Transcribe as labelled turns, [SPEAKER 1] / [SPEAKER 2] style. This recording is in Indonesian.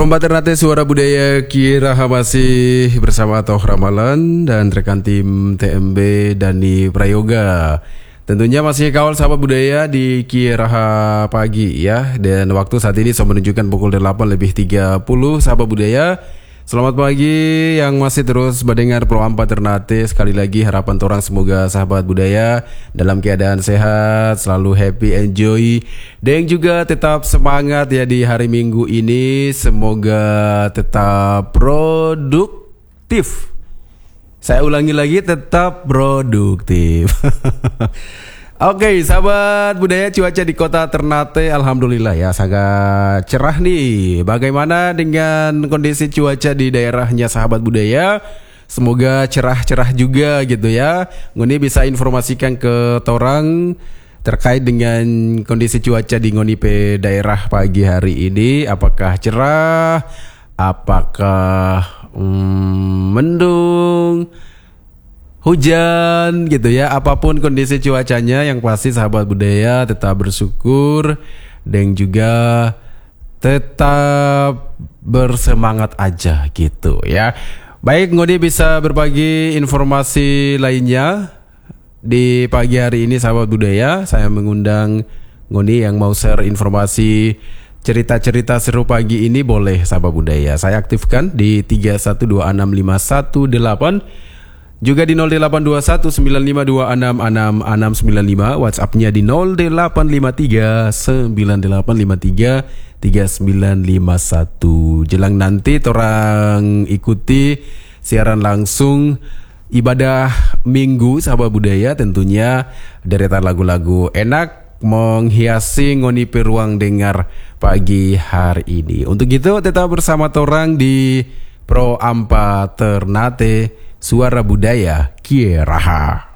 [SPEAKER 1] Peromba Ternate Suara Budaya Kiraha masih bersama Toh Ramalan dan rekan tim TMB Dani Prayoga. Tentunya masih kawal sahabat budaya di Kiraha pagi ya. Dan waktu saat ini sudah menunjukkan pukul 8:30 sahabat budaya. Selamat pagi yang masih terus mendengar Peromba Ternate. Sekali lagi harapan torang semoga sahabat budaya dalam keadaan sehat, selalu happy, enjoy, dan juga tetap semangat ya di hari Minggu ini. Semoga tetap produktif. Saya ulangi lagi, tetap produktif. Oke, sahabat budaya, cuaca di kota Ternate alhamdulillah ya sangat cerah nih. Bagaimana dengan kondisi cuaca di daerahnya sahabat budaya? Semoga cerah-cerah juga gitu ya. Ngoni bisa informasikan ke torang terkait dengan kondisi cuaca di Ngoni pe daerah pagi hari ini. Apakah cerah? Apakah mendung? Hujan gitu ya, apapun kondisi cuacanya, yang pasti sahabat budaya tetap bersyukur dan juga tetap bersemangat aja gitu ya. Baik, Ngoni bisa berbagi informasi lainnya di pagi hari ini sahabat budaya. Saya mengundang Ngoni yang mau share informasi cerita-cerita seru pagi ini, boleh sahabat budaya. Saya aktifkan di 3126518, juga di 082195266695, WhatsApp-nya di 085398533951. Jelang nanti torang ikuti siaran langsung ibadah minggu sahabat budaya, tentunya deretan lagu-lagu enak menghiasi Ngoni peruang dengar pagi hari ini. Untuk itu tetap bersama torang di Pro Ampa Ternate Suara Budaya Kiraha.